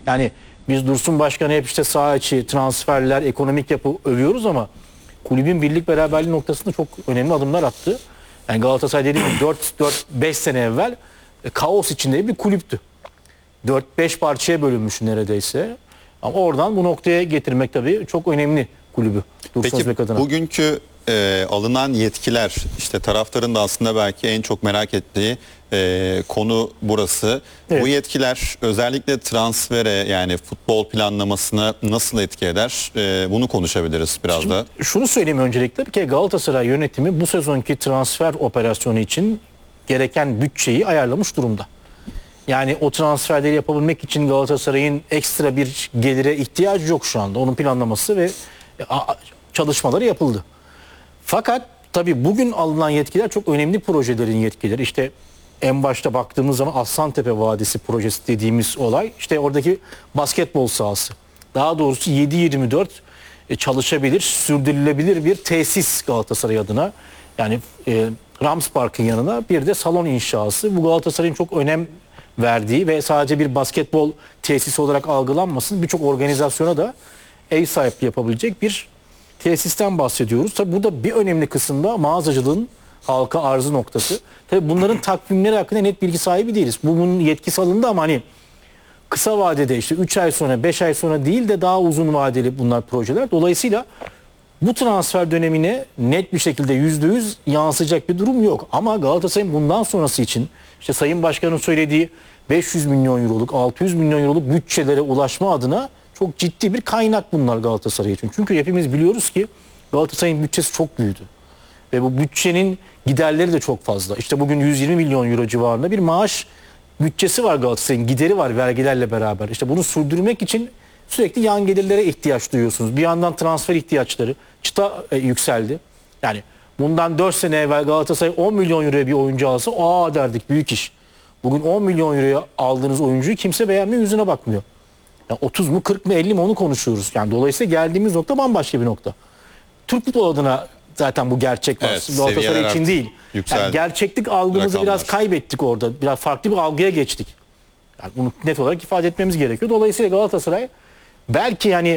Yani biz Dursun Başkan'ı hep işte saha içi transferler, ekonomik yapı övüyoruz ama kulübün birlik beraberliği noktasında çok önemli adımlar attı. Yani Galatasaray dediğim gibi 4-5 sene evvel kaos içinde bir kulüptü. 4-5 parçaya bölünmüş neredeyse. Ama oradan bu noktaya getirmek tabii çok önemli kulübü. Dursun Özbek Peki adına. bugünkü alınan yetkiler, işte taraftarın da aslında belki en çok merak ettiği konu burası. Evet. Bu yetkiler özellikle transfere, yani futbol planlamasına nasıl etki eder? Bunu konuşabiliriz biraz da. Şunu söyleyeyim öncelikle. Bir kere Galatasaray yönetimi bu sezonki transfer operasyonu için gereken bütçeyi ayarlamış durumda. Yani o transferleri yapabilmek için Galatasaray'ın ekstra bir gelire ihtiyacı yok şu anda. Onun planlaması ve çalışmaları yapıldı. Fakat tabii bugün alınan yetkiler çok önemli projelerin yetkileri. İşte en başta baktığımız zaman Aslantepe Vadisi projesi dediğimiz olay, işte oradaki basketbol sahası. Daha doğrusu 7-24 çalışabilir, sürdürülebilir bir tesis Galatasaray adına. Yani Rams Park'ın yanına bir de salon inşası. Bu Galatasaray'ın çok önem verdiği ve sadece bir basketbol tesisi olarak algılanmasın, birçok organizasyona da ev sahipliği yapabilecek bir tesisten bahsediyoruz. Tabii burada bir önemli kısımda mağazacılığın halka arzı noktası. Tabii bunların takvimleri hakkında net bilgi sahibi değiliz. Bunun yetkisi alındı ama hani kısa vadede işte 3 ay sonra 5 ay sonra değil de daha uzun vadeli bunlar projeler. Dolayısıyla bu transfer dönemine net bir şekilde %100 yansıyacak bir durum yok. Ama Galatasaray'ın bundan sonrası için işte Sayın Başkan'ın söylediği 500 milyon euroluk, 600 milyon euroluk bütçelere ulaşma adına çok ciddi bir kaynak bunlar Galatasaray için. Çünkü hepimiz biliyoruz ki Galatasaray'ın bütçesi çok büyüdü. Ve bu bütçenin giderleri de çok fazla. İşte bugün 120 milyon euro civarında bir maaş bütçesi var Galatasaray'ın. Gideri var vergilerle beraber. İşte bunu sürdürmek için sürekli yan gelirlere ihtiyaç duyuyorsunuz. Bir yandan transfer ihtiyaçları çıta yükseldi. Yani bundan 4 sene evvel Galatasaray 10 milyon euroya bir oyuncu alsa aa derdik, büyük iş. Bugün 10 milyon euroya aldığınız oyuncuyu kimse beğenmiyor, yüzüne bakmıyor. Yani 30 mu 40 mı 50 mi onu konuşuyoruz. Yani dolayısıyla geldiğimiz nokta bambaşka bir nokta. Türk futbol adına zaten bu gerçek var. Evet, Galatasaray için değil. Yani gerçeklik algımızı biraz kaybettik orada. Biraz farklı bir algıya geçtik. Yani bunu net olarak ifade etmemiz gerekiyor. Dolayısıyla Galatasaray belki yani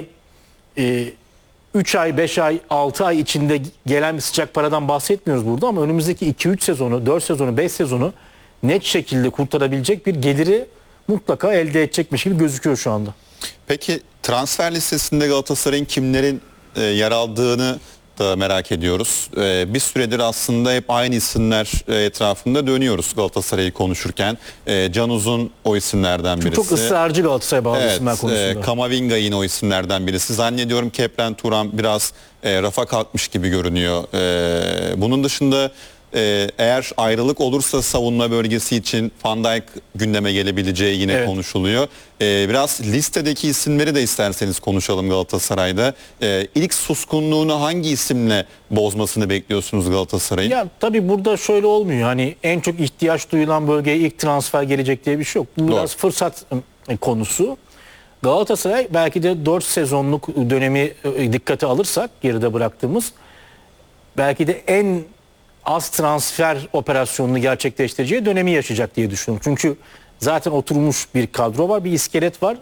3 ay, 5 ay, 6 ay içinde gelen bir sıcak paradan bahsetmiyoruz burada ama önümüzdeki 2-3 sezonu, 4 sezonu, 5 sezonu net şekilde kurtarabilecek bir geliri mutlaka elde edecekmiş gibi gözüküyor şu anda. Peki transfer listesinde Galatasaray'ın kimlerin yer aldığını da merak ediyoruz. Bir süredir aslında hep aynı isimler etrafında dönüyoruz Galatasaray'ı konuşurken. Can Uzun o isimlerden birisi. Çok ısrarcı Galatasaray bazı isimler konusunda. Kamavinga yine o isimlerden birisi. Zannediyorum Keplen Turan biraz rafa kalkmış gibi görünüyor. Bunun dışında eğer ayrılık olursa savunma bölgesi için Van Dijk gündeme gelebileceği yine konuşuluyor. Biraz listedeki isimleri de isterseniz konuşalım Galatasaray'da. İlk suskunluğunu hangi isimle bozmasını bekliyorsunuz Galatasaray'ın? Ya tabii burada şöyle olmuyor. Hani en çok ihtiyaç duyulan bölgeye ilk transfer gelecek diye bir şey yok. Bu biraz fırsat konusu. Galatasaray belki de 4 sezonluk dönemi dikkate alırsak geride bıraktığımız belki de en az transfer operasyonunu gerçekleştireceği dönemi yaşayacak diye düşünüyorum. Çünkü zaten oturmuş bir kadro var, bir iskelet var.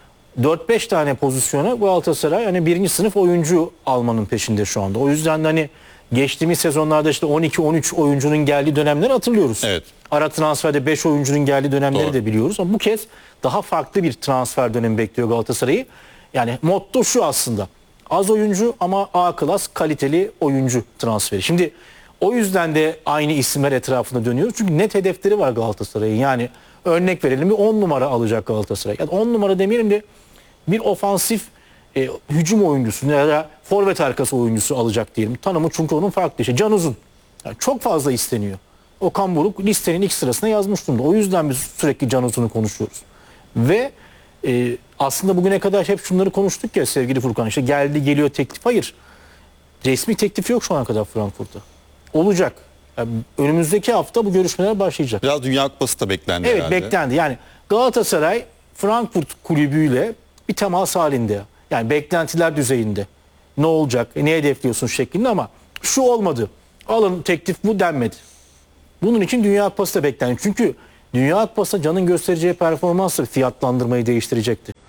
4-5 tane pozisyona Galatasaray hani birinci sınıf oyuncu almanın peşinde şu anda. O yüzden de hani geçtiğimiz sezonlarda işte 12-13 oyuncunun geldiği dönemleri hatırlıyoruz. Evet. Ara transferde 5 oyuncunun geldiği dönemleri de biliyoruz. Ama bu kez daha farklı bir transfer dönemi bekliyor Galatasaray'ı. Yani motto şu aslında. Az oyuncu ama A klas kaliteli oyuncu transferi. Şimdi o yüzden de aynı isimler etrafında dönüyor. Çünkü net hedefleri var Galatasaray'ın. Yani örnek verelim, bir 10 numara alacak Galatasaray. Yani 10 numara demeyelim de bir ofansif hücum oyuncusu ya da forvet arkası oyuncusu alacak diyelim. Tanımı çünkü onun farklı işi. Can Uzun. Yani çok fazla isteniyor. Okan Buruk listenin ilk sırasına yazmış durumda. O yüzden biz sürekli Can Uzun'u konuşuyoruz. Ve aslında bugüne kadar hep şunları konuştuk ya sevgili Furkan. İşte geldi geliyor teklif. Hayır. Resmi teklifi yok şu ana kadar Frankfurt'ta. Olacak. Yani önümüzdeki hafta bu görüşmeler başlayacak. Biraz Dünya Kupası da beklendi evet, herhalde. beklendi. Yani Galatasaray Frankfurt kulübüyle bir temas halinde. Yani beklentiler düzeyinde. Ne olacak, ne hedefliyorsun şeklinde ama şu olmadı. Alın teklif bu denmedi. Bunun için Dünya Kupası da beklendi. Çünkü Dünya Kupası Can'ın göstereceği performansla fiyatlandırmayı değiştirecekti.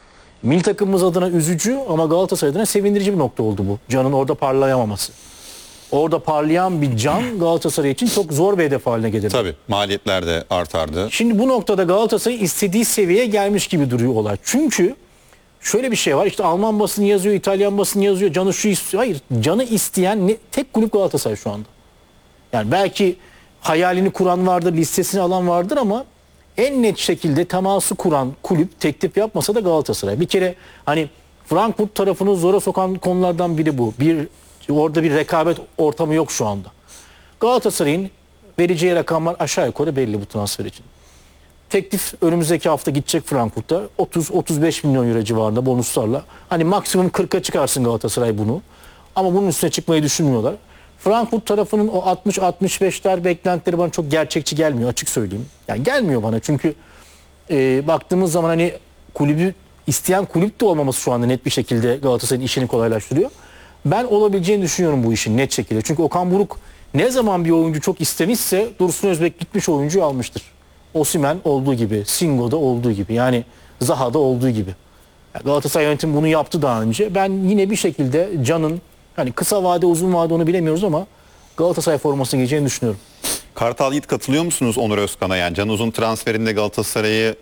Milli takımımız adına üzücü ama Galatasaray adına sevindirici bir nokta oldu bu. Can'ın orada parlayamaması. Orada parlayan bir Can Galatasaray için çok zor bir hedef haline gelirdi. Tabii maliyetler de artardı. Şimdi bu noktada Galatasaray istediği seviyeye gelmiş gibi duruyor olay. Çünkü şöyle bir şey var. İşte Alman basını yazıyor, İtalyan basını yazıyor. Can'ı şu istiyor. Hayır. Can'ı isteyen tek kulüp Galatasaray şu anda. Yani belki hayalini kuran vardır, listesini alan vardır ama en net şekilde teması kuran kulüp teklif yapmasa da Galatasaray. Bir kere hani Frankfurt tarafını zora sokan konulardan biri bu. Orada bir rekabet ortamı yok şu anda. Galatasaray'ın vereceği rakamlar aşağı yukarı belli bu transfer için. Teklif önümüzdeki hafta gidecek Frankfurt'a 30-35 milyon euro civarında bonuslarla. Hani maksimum 40'a çıkarsın Galatasaray bunu. Ama bunun üstüne çıkmayı düşünmüyorlar. Frankfurt tarafının o 60-65'ler beklentileri bana çok gerçekçi gelmiyor, açık söyleyeyim. Yani gelmiyor bana çünkü baktığımız zaman hani kulübü isteyen kulüp de olmaması şu anda net bir şekilde Galatasaray'ın işini kolaylaştırıyor. Ben olabileceğini düşünüyorum bu işin net şekilde. Çünkü Okan Buruk ne zaman bir oyuncu çok istemişse Dursun Özbek gitmiş oyuncuyu almıştır. Osimhen olduğu gibi, Singo'da olduğu gibi, yani Zaha'da olduğu gibi. Yani Galatasaray yönetimi bunu yaptı daha önce. Ben yine bir şekilde Can'ın hani kısa vade uzun vade onu bilemiyoruz ama Galatasaray formasını giyeceğini düşünüyorum. Kartal Yiğit, katılıyor musunuz Onur Özkan'a? Yani Can Uzun transferinde Galatasaray'ı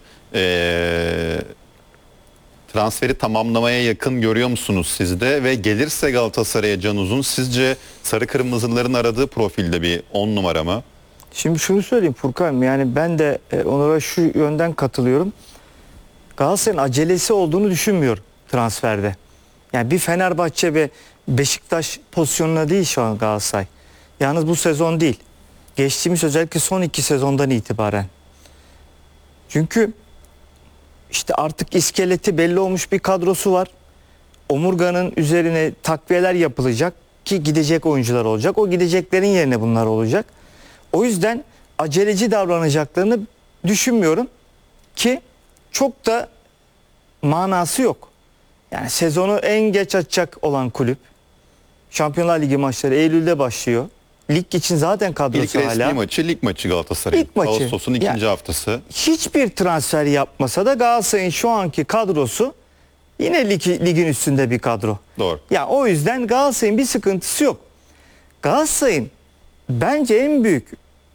transferi tamamlamaya yakın görüyor musunuz siz de? Ve gelirse Galatasaray'a Can Uzun, sizce sarı kırmızıların aradığı profilde bir 10 numara mı? Şimdi şunu söyleyeyim Furkan, yani ben de Onur'a şu yönden katılıyorum. Galatasaray'ın acelesi olduğunu düşünmüyorum transferde. Yani bir Fenerbahçe ve Beşiktaş pozisyonuna değil şu an Galatasaray. Yalnız bu sezon değil. Geçtiğimiz özellikle son 2 sezondan itibaren. Çünkü işte artık iskeleti belli olmuş bir kadrosu var. Omurganın üzerine takviyeler yapılacak ki gidecek oyuncular olacak. O gideceklerin yerine bunlar olacak. O yüzden aceleci davranacaklarını düşünmüyorum ki çok da manası yok. Yani sezonu en geç açacak olan kulüp. Şampiyonlar Ligi maçları Eylül'de başlıyor. Lig için zaten kadrosu İlk resmi hala. maçı lig maçı Galatasaray'ın. İlk maçı. Ağustos'un ikinci Ya, haftası. hiçbir transfer yapmasa da Galatasaray'ın şu anki kadrosu yine ligin üstünde bir kadro. Doğru. Ya o yüzden Galatasaray'ın bir sıkıntısı yok. Galatasaray'ın bence en büyük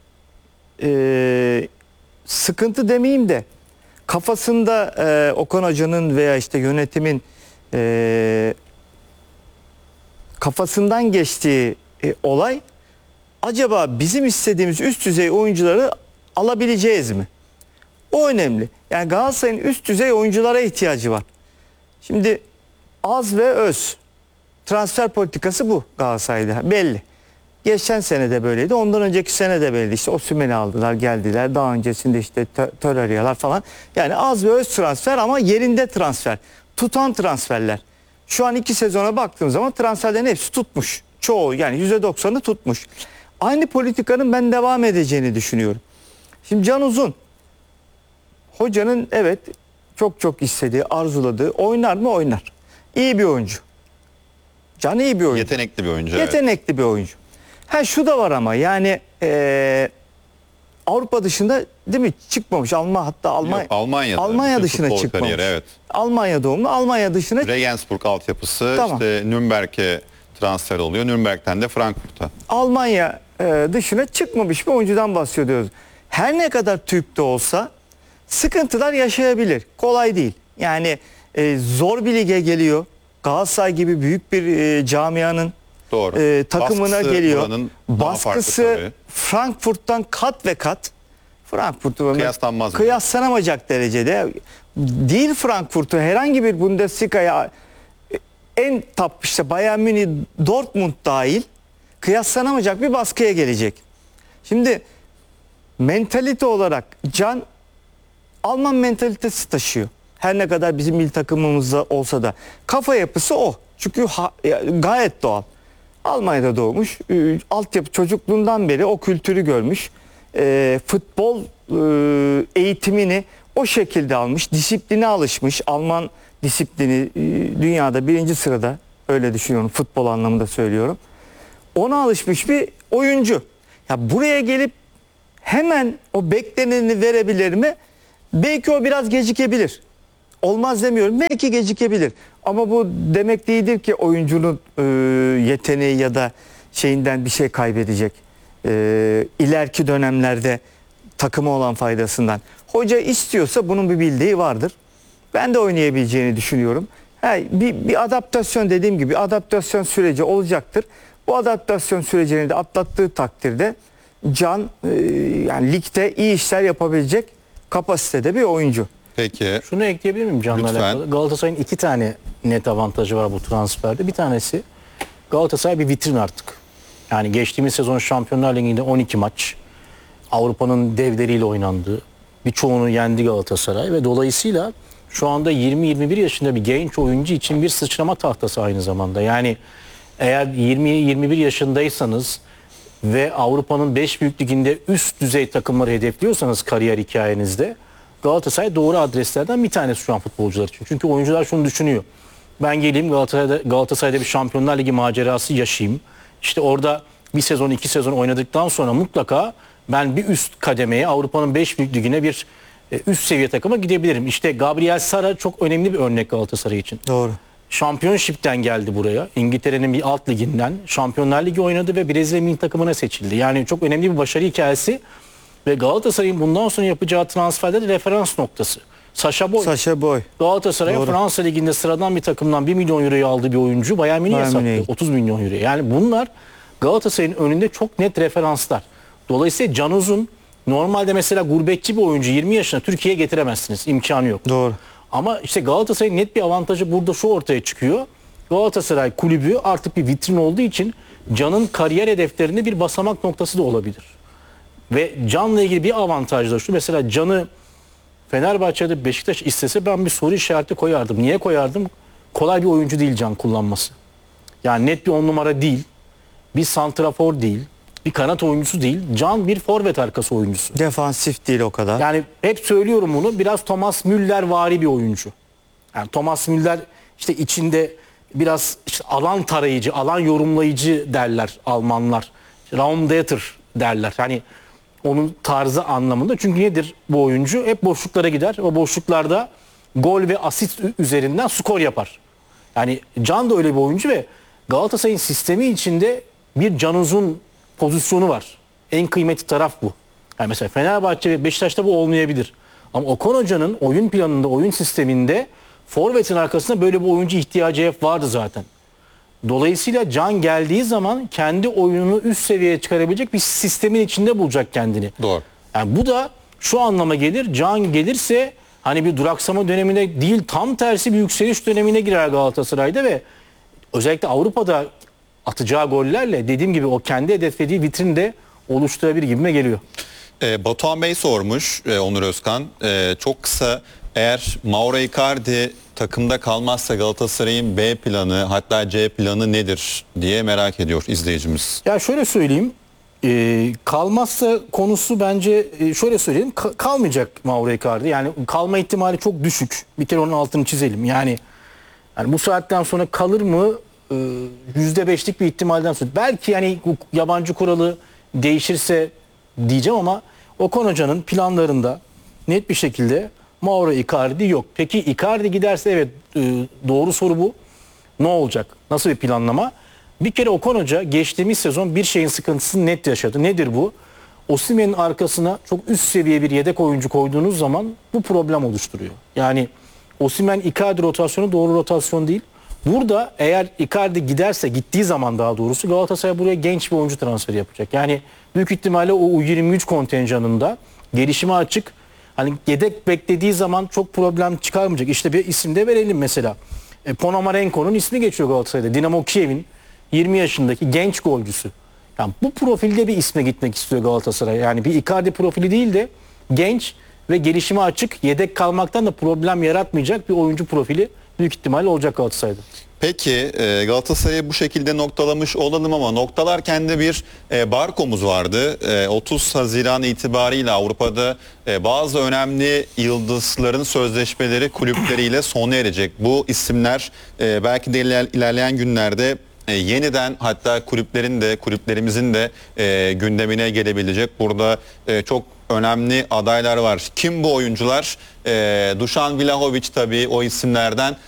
sıkıntı demeyeyim de kafasında Okan Hoca'nın veya işte yönetimin kafasından geçtiği olay, acaba bizim istediğimiz üst düzey oyuncuları alabileceğiz mi? O önemli. Yani Galatasaray'ın üst düzey oyunculara ihtiyacı var. Şimdi az ve öz transfer politikası bu Galatasaray'da belli. Geçen sene de böyleydi. Ondan önceki sene de böyleydi. İşte Osimhen'i aldılar, geldiler. Daha öncesinde işte Torreira'lar falan. Yani az ve öz transfer ama yerinde transfer. Tutan transferler. Şu an 2 sezona baktığım zaman transferlerin hepsi tutmuş. Çoğu, yani %90'ı tutmuş. Aynı politikanın ben devam edeceğini düşünüyorum. Şimdi Can Uzun, hocanın evet çok istediği, arzuladığı, oynar mı? Oynar. İyi bir oyuncu. Can iyi bir oyuncu. Yetenekli bir oyuncu. Evet. Yetenekli bir oyuncu. Ha şu da var ama yani Avrupa dışında değil mi çıkmamış. Hatta Almanya'da. Almanya bütün dışına futbol çıkmamış. kariyeri, evet. Almanya doğumlu. Almanya dışına Regensburg altyapısı, Tamam. işte Nürnberg'e transfer oluyor. Nürnberg'ten de Frankfurt'a. Almanya dışına çıkmamış bir oyuncudan bahsediyoruz. Her ne kadar Türk de olsa sıkıntılar yaşayabilir. Kolay değil. Yani zor bir lige geliyor. Galatasaray gibi büyük bir camianın Doğru. takımına Baskısı geliyor. buranın daha farklı Baskısı tabii. Frankfurt'tan kat ve kat. Frankfurt'u Kıyaslanmaz mı? kıyaslanamayacak derecede değil. Frankfurt'u herhangi bir Bundesliga'ya en top işte Bayern Münih, Dortmund dahil kıyaslanamayacak bir baskıya gelecek. Şimdi mentalite olarak Can Alman mentalitesi taşıyor. Her ne kadar bizim milli takımımızda olsa da kafa yapısı o. Çünkü gayet doğal. Almanya'da doğmuş, altyapı çocukluğundan beri o kültürü görmüş. Futbol eğitimini o şekilde almış, disipline alışmış. Alman disiplini dünyada 1. sırada, öyle düşünüyorum, futbol anlamında söylüyorum. Ona alışmış bir oyuncu. Ya buraya gelip hemen o bekleneni verebilir mi? Belki o biraz gecikebilir. olmaz demiyorum. Belki gecikebilir. Ama bu demek değildir ki oyuncunun yeteneği ya da şeyinden bir şey kaybedecek. İleriki dönemlerde takıma olan faydasından. Hoca istiyorsa bunun bir bildiği vardır. Ben de oynayabileceğini düşünüyorum. Bir adaptasyon, dediğim gibi adaptasyon süreci olacaktır. Bu adaptasyon sürecini de atlattığı takdirde Can yani ligde iyi işler yapabilecek kapasitede bir oyuncu. Peki. Şunu ekleyebilir miyim Can'la Lütfen. alakalı? Galatasaray'ın 2 tane net avantajı var bu transferde. Bir tanesi, Galatasaray bir vitrin artık. Yani geçtiğimiz sezon Şampiyonlar Ligi'nde 12 maç, Avrupa'nın devleriyle oynandığı, birçoğunu yendi Galatasaray ve dolayısıyla şu anda 20-21 yaşında bir genç oyuncu için bir sıçrama tahtası aynı zamanda. Yani eğer 20-21 yaşındaysanız ve Avrupa'nın 5 büyük liginde üst düzey takımları hedefliyorsanız kariyer hikayenizde, Galatasaray doğru adreslerden bir tanesi şu an futbolcular için. Çünkü oyuncular şunu düşünüyor: ben geleyim Galatasaray'da bir Şampiyonlar Ligi macerası yaşayayım. İşte orada bir sezon 2 sezon oynadıktan sonra mutlaka ben bir üst kademeye, Avrupa'nın 5 büyük ligine bir üst seviye takıma gidebilirim. İşte Gabriel Sara çok önemli bir örnek Galatasaray için. Doğru. Championship'ten geldi buraya. İngiltere'nin bir alt liginden Şampiyonlar Ligi oynadı ve Brezilya milli takımına seçildi. Yani çok önemli bir başarı hikayesi ve Galatasaray'ın bundan sonra yapacağı transferde de referans noktası. Sacha Boey. Galatasaray'a Fransa Ligi'nde sıradan bir takımdan 1 milyon euroyu aldığı bir oyuncu Bayern Münih'e sattı. 30 milyon euro. Yani bunlar Galatasaray'ın önünde çok net referanslar. Dolayısıyla Can Uzun normalde mesela gurbetçi bir oyuncu 20 yaşına Türkiye'ye getiremezsiniz. İmkanı yok. Doğru. Ama işte Galatasaray'ın net bir avantajı burada şu ortaya çıkıyor: Galatasaray kulübü artık bir vitrin olduğu için Can'ın kariyer hedeflerinde bir basamak noktası da olabilir. Ve Can'la ilgili bir avantaj da şu: mesela Can'ı Fenerbahçe'de Beşiktaş istese ben bir soru işareti koyardım. Niye koyardım? Kolay bir oyuncu değil Can kullanması. Yani net bir 10 numara değil, bir santrafor değil, bir kanat oyuncusu değil. Can bir forvet arkası oyuncusu. Defansif değil o kadar. Yani hep söylüyorum bunu, biraz Thomas Müller vari bir oyuncu. Yani Thomas Müller işte içinde biraz işte alan tarayıcı, alan yorumlayıcı derler Almanlar. Raumdeuter derler. Hani onun tarzı anlamında. Çünkü nedir bu oyuncu? Hep boşluklara gider. O boşluklarda gol ve asist üzerinden skor yapar. Yani Can da öyle bir oyuncu ve Galatasaray'ın sistemi içinde bir Can Uzun pozisyonu var. En kıymetli taraf bu. Yani mesela Fenerbahçe ve Beşiktaş'ta bu olmayabilir. Ama Okan Hoca'nın oyun planında, oyun sisteminde forvetin arkasında böyle bir oyuncu ihtiyacı hep vardı zaten. Dolayısıyla Can geldiği zaman kendi oyununu üst seviyeye çıkarabilecek bir sistemin içinde bulacak kendini. Doğru. Yani bu da şu anlama gelir: Can gelirse hani bir duraksama dönemine değil, tam tersi bir yükseliş dönemine girer Galatasaray'da ve özellikle Avrupa'da atacağı gollerle dediğim gibi o kendi hedeflediği vitrinde oluşturabilir gibime geliyor. Batuhan Bey sormuş, Onur Özkan. Çok kısa, eğer Mauro Icardi takımda kalmazsa Galatasaray'ın B planı, hatta C planı nedir diye merak ediyor izleyicimiz. Ya şöyle söyleyeyim, kalmazsa konusu bence şöyle söyleyeyim, kalmayacak Mauro Icardi. Yani kalma ihtimali çok düşük. Bir kere onun altını çizelim. Yani bu saatten sonra kalır mı? %5'lik bir ihtimalden sonra. Belki yani yabancı kuralı değişirse diyeceğim ama Okan Hoca'nın planlarında net bir şekilde Mauro Icardi yok. Peki Icardi giderse, evet, doğru soru bu. Ne olacak? Nasıl bir planlama? Bir kere Okan Hoca geçtiğimiz sezon bir şeyin sıkıntısını net yaşadı. Nedir bu? Osimhen'in arkasına çok üst seviye bir yedek oyuncu koyduğunuz zaman bu problem oluşturuyor. Yani Osimhen Icardi rotasyonu doğru rotasyon değil. Burada eğer Icardi giderse, gittiği zaman daha doğrusu, Galatasaray buraya genç bir oyuncu transferi yapacak. Yani büyük ihtimalle o U23 kontenjanında gelişime açık, hani yedek beklediği zaman çok problem çıkarmayacak. İşte bir isim de verelim mesela. Ponomarenko'nun ismi geçiyor Galatasaray'da. Dinamo Kiev'in 20 yaşındaki genç golcüsü. Yani bu profilde bir isme gitmek istiyor Galatasaray. Yani bir Icardi profili değil de genç ve gelişime açık, yedek kalmaktan da problem yaratmayacak bir oyuncu profili büyük ihtimalle olacak Galatasaray'da. Peki Galatasaray'ı bu şekilde noktalamış olalım ama noktalarken de bir barkomuz vardı. 30 Haziran itibariyle Avrupa'da bazı önemli yıldızların sözleşmeleri kulüpleriyle sona erecek. Bu isimler belki de ilerleyen günlerde yeniden, hatta kulüplerimizin de gündemine gelebilecek. Burada çok önemli adaylar var. Kim bu oyuncular? Dušan Vlahović tabii o isimlerden.